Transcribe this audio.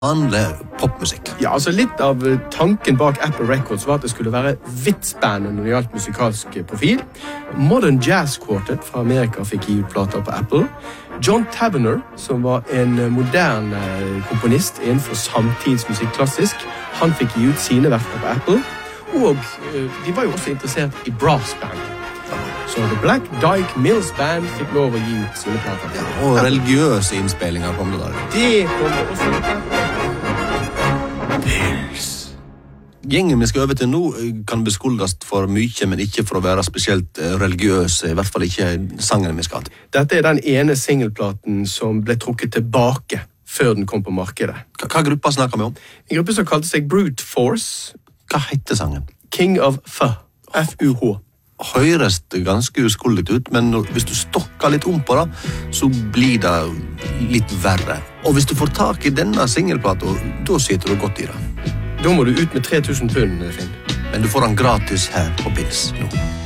vanlig popmusikk. Ja, altså litt av tanken bak Apple Records var at det skulle være vitsspennende når det gjaldt musikalsk profil. Modern Jazz Quartet fra Amerika fikk gi ut plater på Apple. John Tavener, som var en moderne komponist innenfor samtidsmusikk klassisk, han fikk gi ut sine verker på Apple. Og de var jo også interessert i brassband. Så The Black Dyke Mills Band fikk lov å gi ut sine plater. Ja, og religiøse innspillinger kom det der. Det kommer også. Gjengen vi skal over til nå kan beskuldes for mye, men ikke for å være spesielt religiøs, i hvert fall ikke sangene vi skal ha. Dette er den ene singelplaten som ble trukket tilbake før den kom på markedet. Hva gruppa snakker vi om? En gruppe som kalte seg Brute Force. Hva heter sangen? King of F-U-H. Høres det ganske uskuldig ut, men hvis du stokker litt om på det, så blir det litt verre. Og hvis du får tak i denne singelplata, da sitter du godt i det. Da må du ut med 3000 pund, Finn. Men du får den gratis her på Pils nå.